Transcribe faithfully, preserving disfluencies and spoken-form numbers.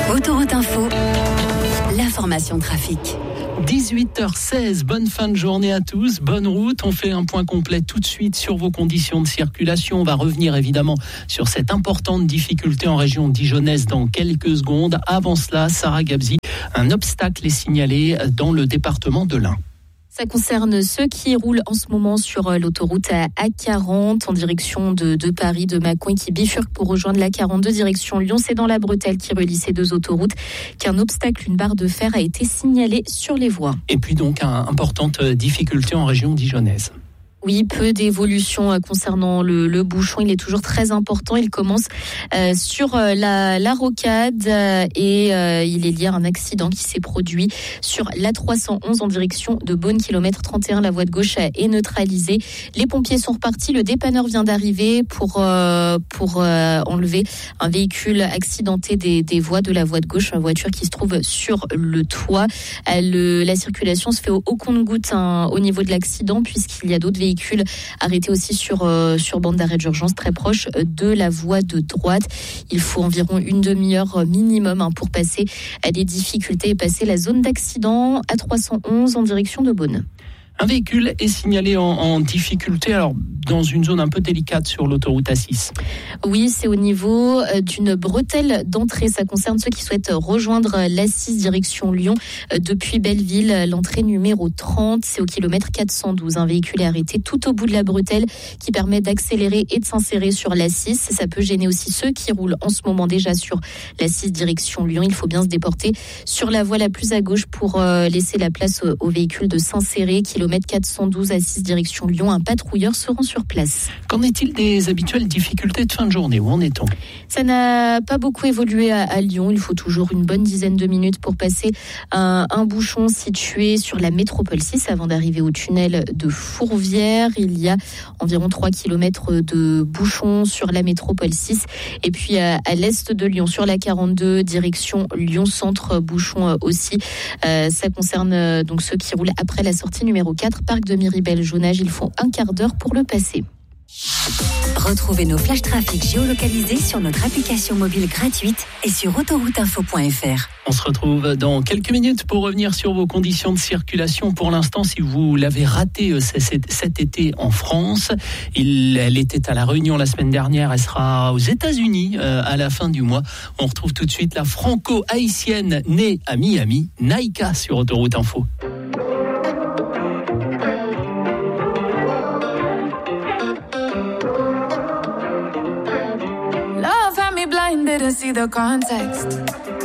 Autoroute Info, l'information trafic. dix-huit heures seize, bonne fin de journée à tous, bonne route. On fait un point complet tout de suite sur vos conditions de circulation. On va revenir évidemment sur cette importante difficulté en région dijonnaise dans quelques secondes. Avant cela, Sarah Gabzi, un obstacle est signalé dans le département de l'Ain. Ça concerne ceux qui roulent en ce moment sur l'autoroute A quarante en direction de, de Paris, de Mâcon et qui bifurquent pour rejoindre l'A quarante-deux direction Lyon. C'est dans la bretelle qui relie ces deux autoroutes qu'un obstacle, une barre de fer, a été signalée sur les voies. Et puis donc, une importante difficulté en région dijonnaise. Oui, peu d'évolution concernant le, le bouchon. Il est toujours très important. Il commence euh, sur la, la rocade euh, et euh, il est lié à un accident qui s'est produit sur l'A trois cent onze en direction de Beaune, kilomètre trente et un. La voie de gauche est neutralisée. Les pompiers sont repartis. Le dépanneur vient d'arriver pour, euh, pour euh, enlever un véhicule accidenté des, des voies de la voie de gauche, une voiture qui se trouve sur le toit. Euh, le, la circulation se fait au, au compte-gouttes hein, au niveau de l'accident puisqu'il y a d'autres véhicules arrêté aussi sur, euh, sur bande d'arrêt d'urgence très proche de la voie de droite. Il faut environ une demi-heure minimum hein, pour passer à des difficultés et passer la zone d'accident A trois cent onze en direction de Beaune. Un véhicule est signalé en, en difficulté, alors dans une zone un peu délicate sur l'autoroute A six. Oui, c'est au niveau d'une bretelle d'entrée. Ça concerne ceux qui souhaitent rejoindre l'A six direction Lyon depuis Belleville. L'entrée numéro trente, c'est au kilomètre quatre cent douze. Un véhicule est arrêté tout au bout de la bretelle qui permet d'accélérer et de s'insérer sur l'A six. Ça peut gêner aussi ceux qui roulent en ce moment déjà sur l'A six direction Lyon. Il faut bien se déporter sur la voie la plus à gauche pour laisser la place aux véhicules de s'insérer. Kilomètre quatre cent douze à six direction Lyon, un patrouilleur se rend sur place. Qu'en est-il des habituelles difficultés de fin de journée? Où en est-on? Ça n'a pas beaucoup évolué à, à Lyon. Il faut toujours une bonne dizaine de minutes pour passer un, un bouchon situé sur la métropole six avant d'arriver au tunnel de Fourvière. Il y a environ trois kilomètres de bouchons sur la métropole six. Et puis à, à l'est de Lyon, sur la quarante-deux, direction Lyon-Centre, bouchon aussi. Euh, ça concerne euh, donc ceux qui roulent après la sortie numéro quatre, parc de Miribel-Jonage. Il faut un quart d'heure pour le passer. Retrouvez nos flashs trafic géolocalisés sur notre application mobile gratuite et sur autoroute info point f r. On se retrouve dans quelques minutes pour revenir sur vos conditions de circulation. Pour l'instant, si vous l'avez raté cet été en France, il, elle était à La Réunion la semaine dernière, elle sera aux États-Unis euh, à la fin du mois. On retrouve tout de suite la franco-haïtienne née à Miami, Naïka, sur autoroute info. Blinded to see the context.